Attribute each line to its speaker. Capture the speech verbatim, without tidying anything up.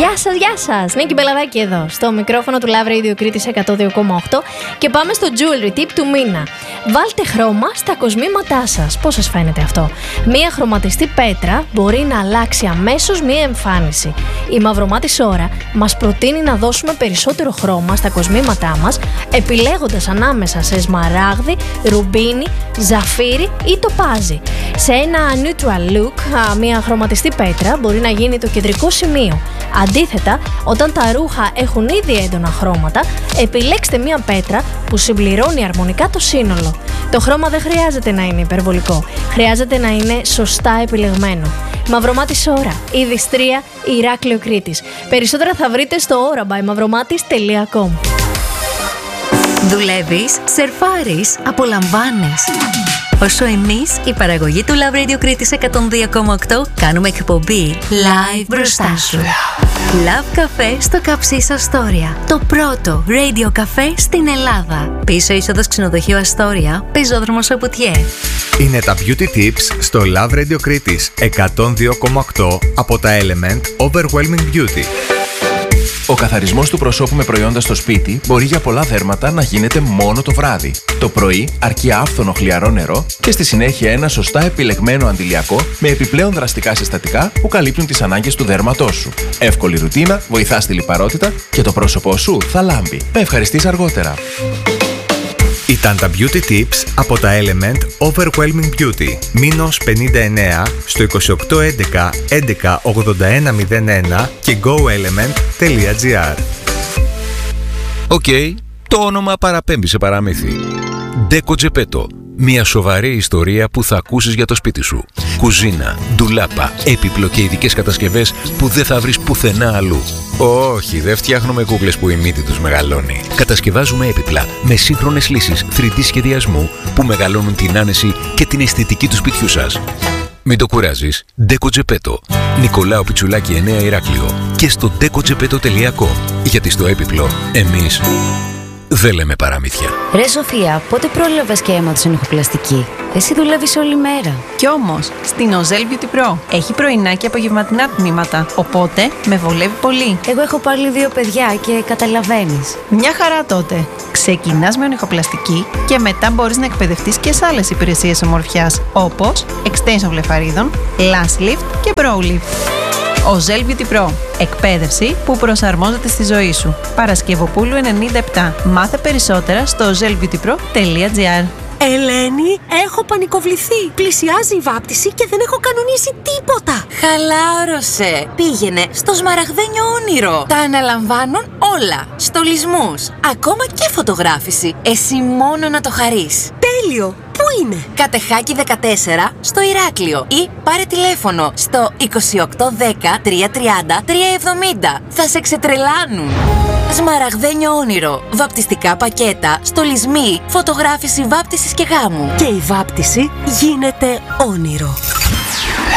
Speaker 1: Γεια σας, γεια σας. Νίκη Μπελαδάκη εδώ, στο μικρόφωνο του Love Radio Κρήτης εκατό δύο κόμμα οκτώ και πάμε στο jewelry tip του μήνα. Βάλτε χρώμα στα κοσμήματά σας. Πώς σας φαίνεται αυτό? Μία χρωματιστή πέτρα μπορεί να αλλάξει αμέσως μία εμφάνιση. Η Μαυρομάτης Ώρα μας προτείνει να δώσουμε περισσότερο χρώμα στα κοσμήματά μας, επιλέγοντας ανάμεσα σε σμαράγδι, ρουμπίνι, ζαφύρι ή τοπάζι. Σε ένα neutral look, μία χρωματιστή πέτρα μπορεί να γίνει το κεντρικό σημείο. Αντίθετα, όταν τα ρούχα έχουν ήδη έντονα χρώματα, επιλέξτε μία πέτρα που συμπληρώνει αρμονικά το σύνολο. Το χρώμα δεν χρειάζεται να είναι υπερβολικό, χρειάζεται να είναι σωστά επιλεγμένο. Μαυρομάτης Ώρα, Ιδης τρία, Ηράκλειο Κρήτης. Περισσότερα θα βρείτε στο aura by mavromatis τελεία com.
Speaker 2: Δουλεύεις, σερφάρεις, απολαμβάνεις. Όσο εμείς, η παραγωγή του Love Radio Κρήτης εκατό δύο κόμμα οκτώ, κάνουμε εκπομπή live μπροστά σου. Love Café στο Καψί Αστόρια. Το πρώτο radio καφέ στην Ελλάδα. Πίσω είσοδος ξενοδοχείου Αστόρια, πεζόδρομος Απουτιέ.
Speaker 3: Είναι τα Beauty Tips στο Love Radio Κρήτης εκατό δύο κόμμα οκτώ από τα Element Overwhelming Beauty.
Speaker 4: Ο καθαρισμός του προσώπου με προϊόντα στο σπίτι μπορεί για πολλά δέρματα να γίνεται μόνο το βράδυ. Το πρωί αρκεί άφθονο χλιαρό νερό και στη συνέχεια ένα σωστά επιλεγμένο αντιλιακό με επιπλέον δραστικά συστατικά που καλύπτουν τις ανάγκες του δέρματός σου. Εύκολη ρουτίνα, βοηθά στη λιπαρότητα και το πρόσωπό σου θα λάμπει. Με ευχαριστείς αργότερα.
Speaker 3: Ήταν τα Beauty Tips από τα Element Overwhelming Beauty. Μήνος πενήντα εννέα στο είκοσι οκτώ έντεκα έντεκα ογδόντα ένα μηδέν ένα και go element τελεία gr.
Speaker 5: Οκ, okay, το όνομα παραπέμπει σε παραμύθι. Ντέκο Τζεπέτο. Μια σοβαρή ιστορία που θα ακούσεις για το σπίτι σου. Κουζίνα, ντουλάπα, έπιπλο και ειδικές κατασκευές που δεν θα βρεις πουθενά αλλού. Όχι, δεν φτιάχνουμε κούκλες που η μύτη τους μεγαλώνει. Κατασκευάζουμε έπιπλα με σύγχρονες λύσεις θρι ντι σχεδιασμού που μεγαλώνουν την άνεση και την αισθητική του σπιτιού σας. Μην το κουράζεις. Ντέκο Τζεπέτο. Νικολάου Πιτσουλάκη εννέα Ηράκλειο. Και στο ντέκο τζεπέτο τελεία com. Γιατί στο έπιπλο εμείς δεν λέμε παραμύθια.
Speaker 2: Ρε Σοφία, πότε πρόλαβες και αίματος ενοχοπλαστική? Εσύ δουλεύεις όλη μέρα.
Speaker 6: Κι όμως, στην Οζέλ Beauty Pro έχει πρωινά και απογευματινά τμήματα, οπότε με βολεύει πολύ.
Speaker 2: Εγώ έχω πάλι δύο παιδιά και καταλαβαίνεις.
Speaker 6: Μια χαρά τότε. Ξεκινάς με ενοχοπλαστική και μετά μπορείς να εκπαιδευτείς και σε άλλες υπηρεσίες ομορφιάς, όπως extension βλεφαρίδων, lash lift και brow lift. Οζέλ Beauty Pro. Εκπαίδευση που προσαρμόζεται στη ζωή σου. Παρασκευοπούλου ενενήντα επτά. Μάθε περισσότερα στο οζέλ μπιούτι προ τελεία τζι άρ.
Speaker 7: Ελένη, έχω πανικοβληθεί. Πλησιάζει η βάπτιση και δεν έχω κανονίσει τίποτα.
Speaker 8: Χαλάρωσε. Πήγαινε στο σμαραγδένιο όνειρο. Τα αναλαμβάνουν όλα. Στολισμούς, ακόμα και φωτογράφηση. Εσύ μόνο να το χαρείς.
Speaker 7: Τέλειο. Πού είναι?
Speaker 8: Κατεχάκη δεκατέσσερα στο Ηράκλειο ή πάρε τηλέφωνο στο είκοσι οκτώ δέκα τριακόσια τριάντα τριακόσια εβδομήντα. Θα σε ξετρελάνουν. Σμαραγδένιο όνειρο. Βαπτιστικά πακέτα, στολισμοί, φωτογράφηση βάπτισης και γάμου.
Speaker 7: Και η βάπτιση γίνεται όνειρο.